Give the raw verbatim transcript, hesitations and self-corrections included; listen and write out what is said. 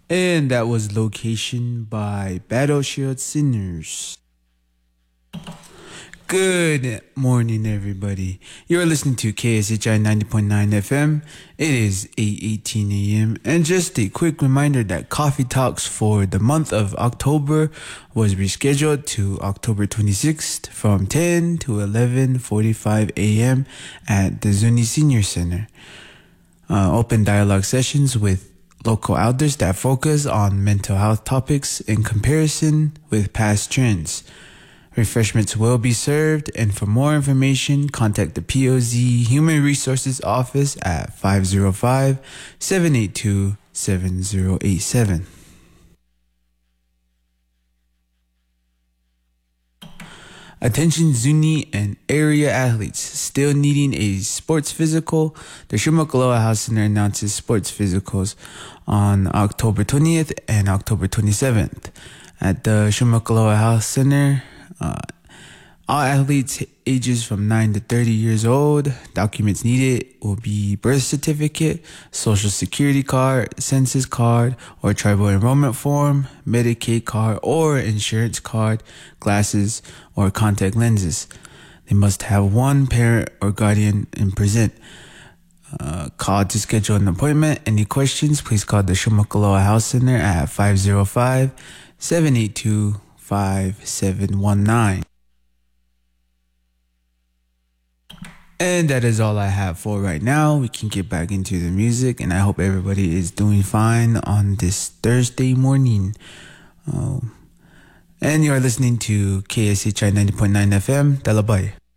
And that was Location by Battleshield Sinners. Good morning, everybody. You're listening to K S H I ninety point nine F M. It is eight eighteen a.m. And just a quick reminder that Coffee Talks for the month of October was rescheduled to October twenty-sixth from ten to eleven forty-five a.m. at the Zuni Senior Center. Uh, open dialogue sessions with local elders that focus on mental health topics in comparison with past trends. Refreshments will be served, and for more information, contact the P O Z Human Resources Office at five oh five, seven eight two, seven oh eight seven. Attention Zuni and area athletes still needing a sports physical. The Shumakaloa House Center announces sports physicals on October twentieth and October twenty-seventh. At the Shumakaloa House Center, uh, all athletes ages from nine to thirty years old. Documents needed will be birth certificate, social security card, census card, or tribal enrollment form, Medicaid card, or insurance card, glasses, or contact lenses. They must have one parent or guardian in present. Uh, call to schedule an appointment. Any questions, please call the Shumakaloa House Center at five oh five, seven eight two, five seven one nine. And that is all I have for right now. We can get back into the music, and I hope everybody is doing fine on this Thursday morning. Um, and you're listening to K S H I ninety point nine F M, Dalabay.